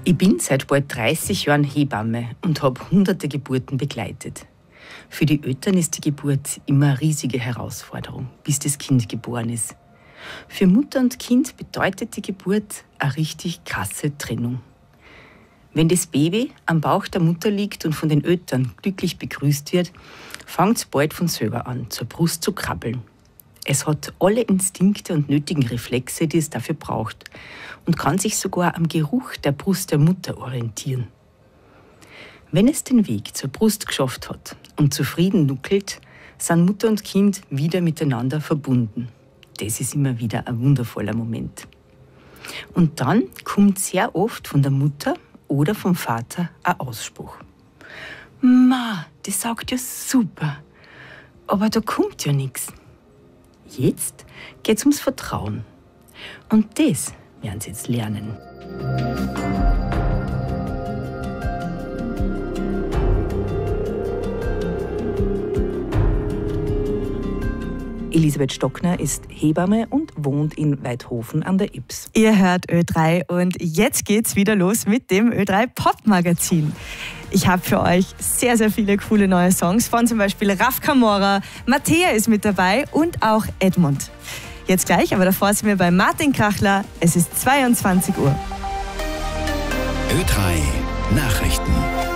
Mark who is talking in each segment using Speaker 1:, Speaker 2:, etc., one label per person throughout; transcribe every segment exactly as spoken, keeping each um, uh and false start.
Speaker 1: Ich bin seit bald dreißig Jahren Hebamme und habe hunderte Geburten begleitet. Für die Eltern ist die Geburt immer eine riesige Herausforderung, bis das Kind geboren ist. Für Mutter und Kind bedeutet die Geburt eine richtig krasse Trennung. Wenn das Baby am Bauch der Mutter liegt und von den Eltern glücklich begrüßt wird, fängt es bald von selber an, zur Brust zu krabbeln. Es hat alle Instinkte und nötigen Reflexe, die es dafür braucht, und kann sich sogar am Geruch der Brust der Mutter orientieren. Wenn es den Weg zur Brust geschafft hat und zufrieden nuckelt, sind Mutter und Kind wieder miteinander verbunden. Das ist immer wieder ein wundervoller Moment. Und dann kommt sehr oft von der Mutter oder vom Vater ein Ausspruch. Ma, das sagt ja super, aber da kommt ja nichts. Jetzt geht's ums Vertrauen. Und das werden sie jetzt lernen.
Speaker 2: Elisabeth Stockner ist Hebamme und wohnt in Weidhofen an der Ybbs.
Speaker 3: Ihr hört Ö drei und jetzt geht's wieder los mit dem Ö drei Pop-Magazin. Ich habe für euch sehr, sehr viele coole neue Songs von zum Beispiel Raf Camora, Mattea ist mit dabei und auch Edmund. Jetzt gleich, aber davor sind wir bei Martin Krachler. Es ist zweiundzwanzig Uhr.
Speaker 4: Ö drei Nachrichten.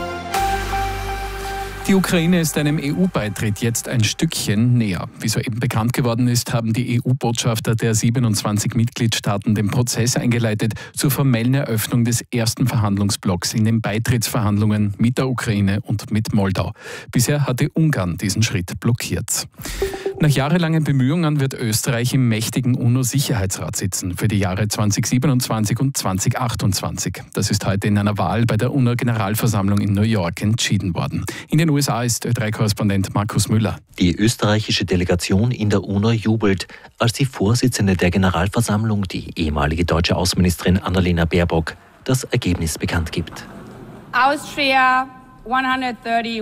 Speaker 5: Die Ukraine ist einem E U-Beitritt jetzt ein Stückchen näher. Wie soeben bekannt geworden ist, haben die E U-Botschafter der siebenundzwanzig Mitgliedstaaten den Prozess eingeleitet zur formellen Eröffnung des ersten Verhandlungsblocks in den Beitrittsverhandlungen mit der Ukraine und mit Moldau. Bisher hatte Ungarn diesen Schritt blockiert. Nach jahrelangen Bemühungen wird Österreich im mächtigen UNO-Sicherheitsrat sitzen für die Jahre zweitausendsiebenundzwanzig und zweitausendachtundzwanzig. Das ist heute in einer Wahl bei der UNO-Generalversammlung in New York entschieden worden. In den U S A ist Ö drei Korrespondent Markus Müller.
Speaker 6: Die österreichische Delegation in der UNO jubelt, als die Vorsitzende der Generalversammlung, die ehemalige deutsche Außenministerin Annalena Baerbock, das Ergebnis bekannt gibt.
Speaker 7: Austria hunderteinunddreißig.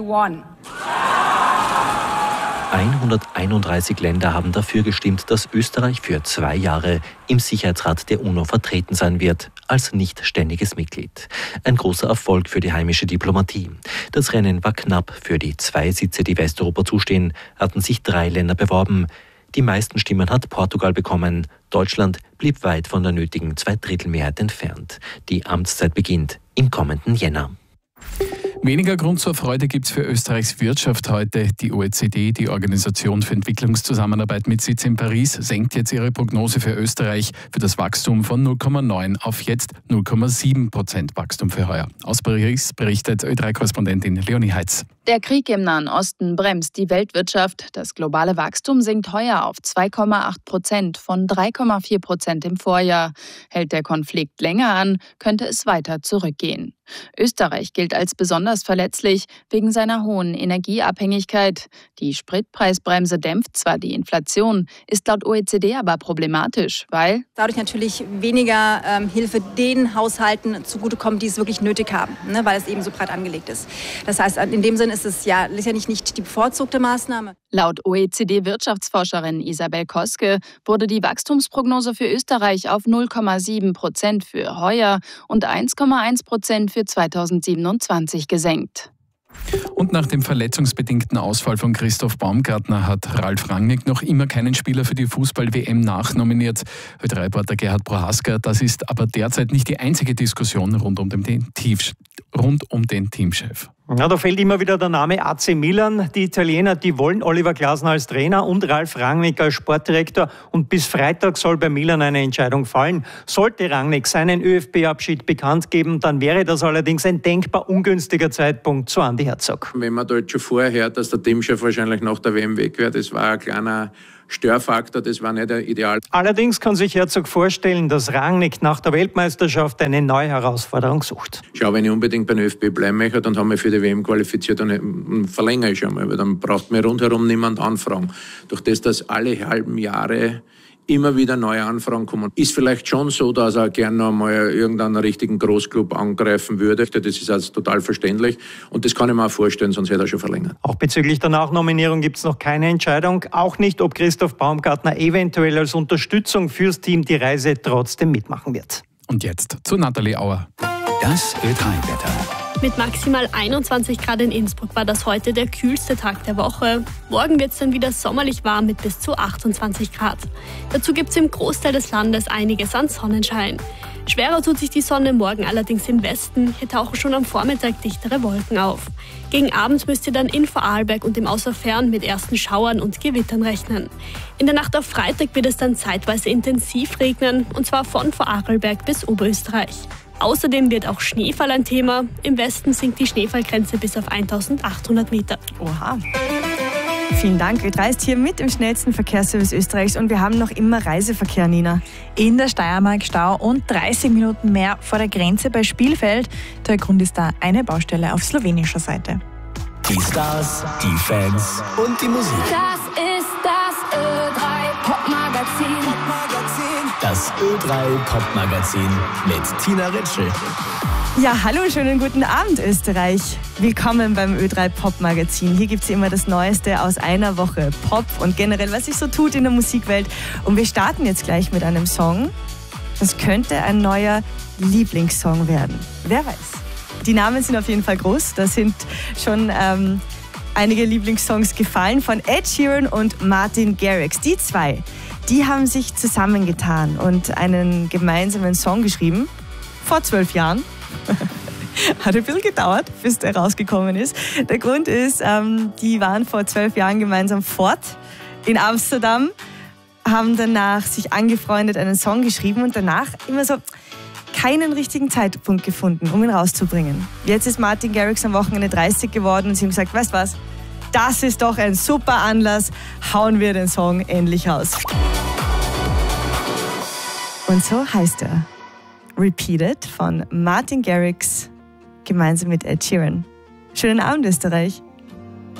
Speaker 6: hunderteinunddreißig Länder haben dafür gestimmt, dass Österreich für zwei Jahre im Sicherheitsrat der UNO vertreten sein wird, als nicht ständiges Mitglied. Ein großer Erfolg für die heimische Diplomatie. Das Rennen war knapp. Für die zwei Sitze, die Westeuropa zustehen, hatten sich drei Länder beworben. Die meisten Stimmen hat Portugal bekommen. Deutschland blieb weit von der nötigen Zweidrittelmehrheit entfernt. Die Amtszeit beginnt im kommenden Jänner.
Speaker 5: Weniger Grund zur Freude gibt es für Österreichs Wirtschaft heute. Die O E C D, die Organisation für Entwicklungszusammenarbeit mit Sitz in Paris, senkt jetzt ihre Prognose für Österreich für das Wachstum von null Komma neun auf jetzt null Komma sieben Prozent Wachstum für heuer. Aus Paris berichtet Ö drei Korrespondentin Leonie Heitz.
Speaker 8: Der Krieg im Nahen Osten bremst die Weltwirtschaft. Das globale Wachstum sinkt heuer auf zwei Komma acht Prozent von drei Komma vier Prozent im Vorjahr. Hält der Konflikt länger an, könnte es weiter zurückgehen. Österreich gilt als besonders verletzlich wegen seiner hohen Energieabhängigkeit. Die Spritpreisbremse dämpft zwar die Inflation, ist laut O E C D aber problematisch, weil
Speaker 9: dadurch natürlich weniger ähm, Hilfe den Haushalten zugutekommt, die es wirklich nötig haben, ne, weil es eben so breit angelegt ist. Das heißt, in dem Sinne ist es ja sicherlich nicht die bevorzugte Maßnahme.
Speaker 8: Laut O E C D-Wirtschaftsforscherin Isabel Koske wurde die Wachstumsprognose für Österreich auf null Komma sieben Prozent für heuer und eins Komma eins Prozent für zweitausendsiebenundzwanzig gesenkt.
Speaker 5: Und nach dem verletzungsbedingten Ausfall von Christoph Baumgartner hat Ralf Rangnick noch immer keinen Spieler für die Fußball-W M nachnominiert. Ö drei Reporter Gerhard Prohaska, das ist aber derzeit nicht die einzige Diskussion rund um den, Tief, rund um den Teamchef.
Speaker 10: Ja, da fällt immer wieder der Name A C Milan. Die Italiener, die wollen Oliver Glasner als Trainer und Ralf Rangnick als Sportdirektor. Und bis Freitag soll bei Milan eine Entscheidung fallen. Sollte Rangnick seinen ÖFB-Abschied bekannt geben, dann wäre das allerdings ein denkbar ungünstiger Zeitpunkt zu Andi Herzog.
Speaker 11: Wenn man dort schon vorher hört, dass der Teamchef wahrscheinlich nach der W M weg wäre, das war ein kleiner Störfaktor, das war nicht ideal.
Speaker 10: Allerdings kann sich Herzog vorstellen, dass Rangnick nach der Weltmeisterschaft eine neue Herausforderung sucht.
Speaker 11: Schau, wenn ich unbedingt beim ÖFB bleiben möchte, dann haben wir für die W M qualifiziert und verlängere ich schon mal, weil dann braucht mir rundherum niemand anfragen. Durch das, dass alle halben Jahre immer wieder neue Anfragen kommen. Ist vielleicht schon so, dass er gerne noch mal irgendeinen richtigen Großclub angreifen würde. Das ist also total verständlich und das kann ich mir auch vorstellen, sonst hätte er schon verlängert.
Speaker 10: Auch bezüglich der Nachnominierung gibt es noch keine Entscheidung. Auch nicht, ob Christoph Baumgartner eventuell als Unterstützung fürs Team die Reise trotzdem mitmachen wird.
Speaker 5: Und jetzt zu Nathalie Auer.
Speaker 4: Das Ö drei Wetter.
Speaker 12: Mit maximal einundzwanzig Grad in Innsbruck war das heute der kühlste Tag der Woche. Morgen wird es dann wieder sommerlich warm mit bis zu achtundzwanzig Grad. Dazu gibt es im Großteil des Landes einiges an Sonnenschein. Schwerer tut sich die Sonne morgen allerdings im Westen. Hier tauchen schon am Vormittag dichtere Wolken auf. Gegen Abend müsst ihr dann in Vorarlberg und im Außerfern mit ersten Schauern und Gewittern rechnen. In der Nacht auf Freitag wird es dann zeitweise intensiv regnen, und zwar von Vorarlberg bis Oberösterreich. Außerdem wird auch Schneefall ein Thema. Im Westen sinkt die Schneefallgrenze bis auf eintausendachthundert Meter.
Speaker 3: Oha. Vielen Dank. Ö drei ist hier mit im schnellsten Verkehrsservice Österreichs und wir haben noch immer Reiseverkehr, Nina.
Speaker 13: In der Steiermark Stau und dreißig Minuten mehr vor der Grenze bei Spielfeld. Der Grund ist da eine Baustelle auf slowenischer Seite.
Speaker 4: Die Stars, die Fans und die Musik.
Speaker 14: Das ist das Ö drei Popmagazin.
Speaker 4: Das Ö drei Popmagazin mit Tina Ritschl.
Speaker 3: Ja, hallo, schönen guten Abend Österreich. Willkommen beim Ö drei Popmagazin. Hier gibt es immer das Neueste aus einer Woche Pop und generell, was sich so tut in der Musikwelt. Und wir starten jetzt gleich mit einem Song. Das könnte ein neuer Lieblingssong werden. Wer weiß. Die Namen sind auf jeden Fall groß. Da sind schon ähm, einige Lieblingssongs gefallen von Ed Sheeran und Martin Garrix. Die zwei, die haben sich zusammengetan und einen gemeinsamen Song geschrieben. Vor zwölf Jahren. Hat ein bisschen gedauert, bis der rausgekommen ist. Der Grund ist, ähm, die waren vor zwölf Jahren gemeinsam fort in Amsterdam, haben danach sich angefreundet, einen Song geschrieben und danach immer so keinen richtigen Zeitpunkt gefunden, um ihn rauszubringen. Jetzt ist Martin Garrix am Wochenende dreißig geworden und sie haben gesagt, weißt was, das ist doch ein super Anlass, hauen wir den Song endlich raus. Und so heißt er. Repeated von Martin Garrix gemeinsam mit Ed Sheeran. Schönen Abend, Österreich.